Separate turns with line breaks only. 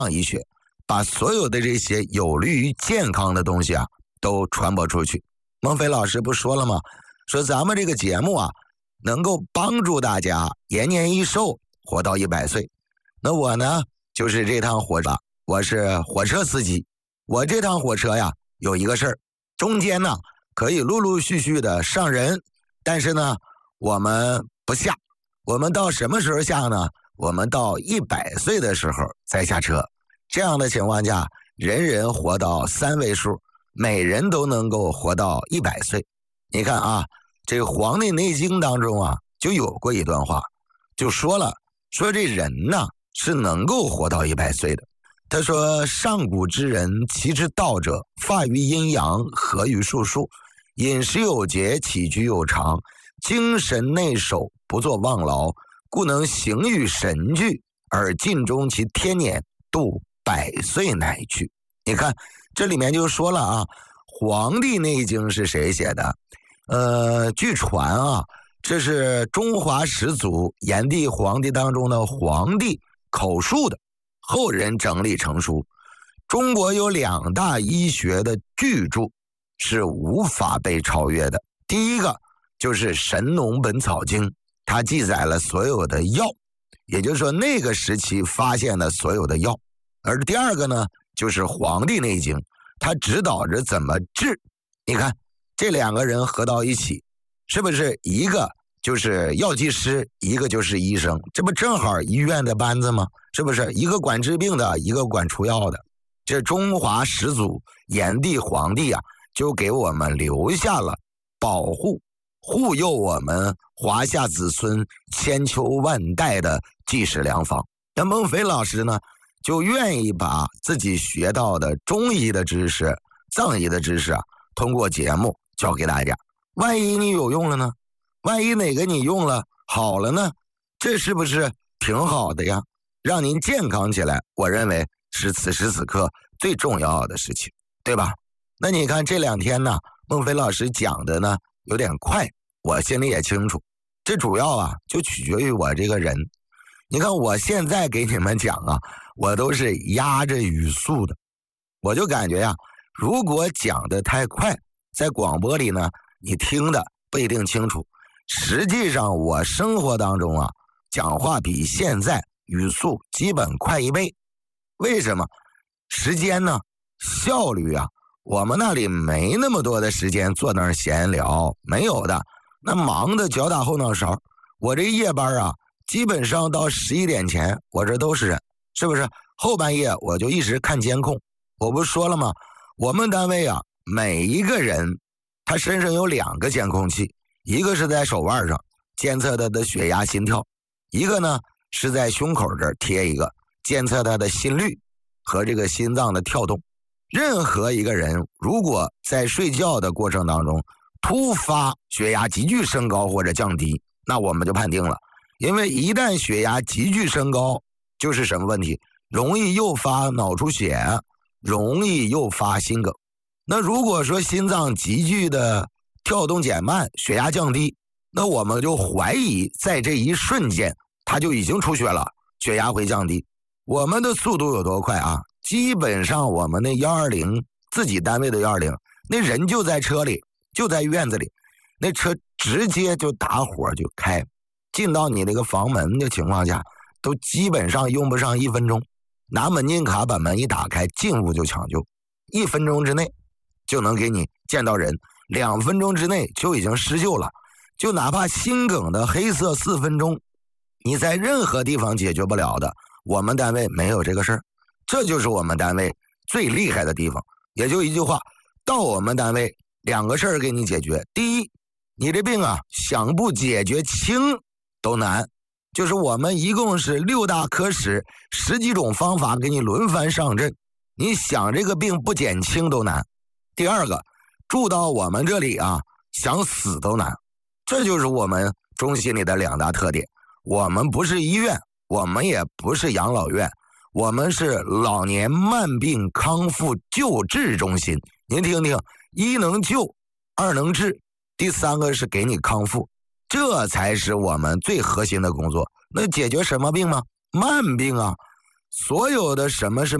医学，把所有的这些有利于健康的东西啊都传播出去。孟非老师不说了吗？说咱们这个节目啊能够帮助大家延年益寿，活到100岁。那我呢就是这趟火车，我是火车司机。我这趟火车呀有一个事儿，中间呢可以陆陆续续的上人，但是呢我们不下。我们到什么时候下呢？我们到100岁的时候再下车。这样的情况下，人人活到3位数，每人都能够活到100岁。你看啊，这个《黄帝内经》当中啊就有过一段话，就说了，说这人呢是能够活到100岁的。他说，上古之人，其之道者，发于阴阳，合于术数，饮食有节，起居有常，精神内守，不作妄劳，故能行于神俱，而尽终其天年，度100岁乃去。你看这里面就说了啊，《黄帝内经》是谁写的？据传啊，这是中华始祖炎帝、黄帝当中的黄帝口述的，后人整理成书。中国有2大医学的巨著是无法被超越的。第一个就是《神农本草经》，它记载了所有的药，也就是说那个时期发现的所有的药。而第二个呢就是《黄帝内经》，它指导着怎么治。你看这2个人合到一起，是不是一个就是药剂师，一个就是医生？这不正好医院的班子吗？是不是一个管治病的，一个管出药的？这中华始祖炎帝、黄帝啊，就给我们留下了保护护佑我们华夏子孙千秋万代的济世良方。那孟非老师呢就愿意把自己学到的中医的知识、藏医的知识啊，通过节目教给大家。万一你有用了呢？万一哪个你用了好了呢？这是不是挺好的呀？让您健康起来，我认为是此时此刻最重要的事情，对吧？那你看这2天呢，孟非老师讲的呢有点快，我心里也清楚，这主要啊就取决于我这个人。你看我现在给你们讲啊，我都是压着语速的，我就感觉呀，如果讲的太快，在广播里呢你听的不一定清楚。实际上我生活当中啊，讲话比现在语速基本快1倍。为什么？时间呢，效率啊，我们那里没那么多的时间坐那儿闲聊，没有的。那忙的脚打后脑勺。我这夜班啊，基本上到11点前我这都是人，是不是？后半夜我就一直看监控。我不是说了吗？我们单位啊，每一个人他身上有2个监控器，一个是在手腕上监测他的血压心跳，一个呢是在胸口这儿贴一个监测他的心率和这个心脏的跳动。任何一个人如果在睡觉的过程当中突发血压急剧升高或者降低，那我们就判定了。因为一旦血压急剧升高，就是什么问题？容易诱发脑出血，容易诱发心梗。那如果说心脏急剧的跳动减慢，血压降低，那我们就怀疑在这一瞬间它就已经出血了，血压会降低。我们的速度有多快啊？基本上我们那120自己单位的120，那人就在车里，就在院子里，那车直接就打火就开，进到你那个房门的情况下都基本上用不上1分钟，拿门禁卡把门一打开，进屋就抢救，1分钟之内就能给你见到人，2分钟之内就已经施救了。就哪怕心梗的黑色4分钟，你在任何地方解决不了的，我们单位没有这个事儿。这就是我们单位最厉害的地方。也就一句话，到我们单位2个事儿给你解决。第一，你这病啊想不解决轻都难，就是我们一共是6大科室10几种方法给你轮番上阵，你想这个病不减轻都难。第二个，住到我们这里啊想死都难。这就是我们中心里的2大特点。我们不是医院，我们也不是养老院，我们是老年慢病康复救治中心。您听听，1能救，2能治，第3个是给你康复，这才是我们最核心的工作。那解决什么病吗？慢病啊。 所有的什么是